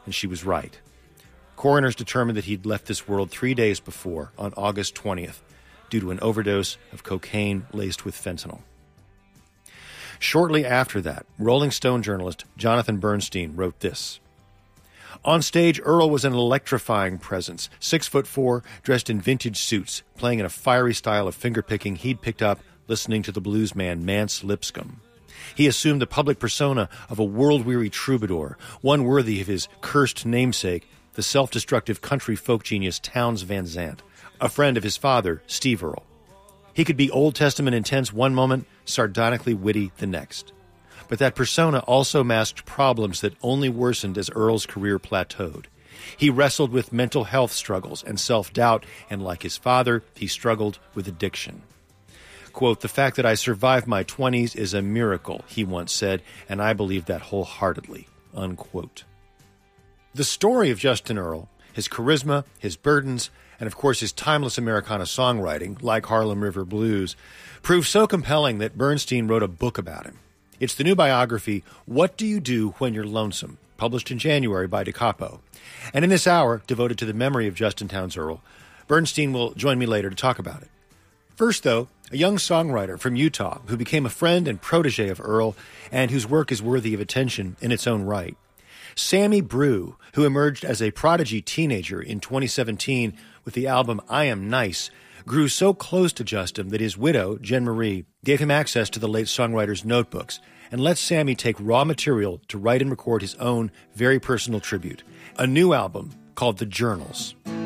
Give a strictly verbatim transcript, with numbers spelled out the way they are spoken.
and she was right. Coroners determined that he'd left this world three days before, on August twentieth, due to an overdose of cocaine laced with fentanyl. Shortly after that, Rolling Stone journalist Jonathan Bernstein wrote this. On stage, Earl was an electrifying presence, six foot four, dressed in vintage suits, playing in a fiery style of fingerpicking he'd picked up listening to the bluesman Mance Lipscomb. He assumed the public persona of a world-weary troubadour, one worthy of his cursed namesake, the self-destructive country folk genius Townes Van Zandt, a friend of his father, Steve Earle. He could be Old Testament intense one moment, sardonically witty the next. But that persona also masked problems that only worsened as Earl's career plateaued. He wrestled with mental health struggles and self-doubt, and like his father, he struggled with addiction. Quote, "The fact that I survived my twenties is a miracle," he once said, and I believe that wholeheartedly, unquote. The story of Justin Earle, his charisma, his burdens, and of course his timeless Americana songwriting, like Harlem River Blues, proved so compelling that Bernstein wrote a book about him. It's the new biography, What Do You Do When You're Lonesome?, published in January by Da Capo. And in this hour, devoted to the memory of Justin Townes Earle, Bernstein will join me later to talk about it. First, though, a young songwriter from Utah who became a friend and protege of Earle and whose work is worthy of attention in its own right. Sammy Brew, who emerged as a prodigy teenager in twenty seventeen with the album I Am Nice, grew so close to Justin that his widow, Jen Marie, gave him access to the late songwriter's notebooks and let Sammy take raw material to write and record his own very personal tribute, a new album called The Journals.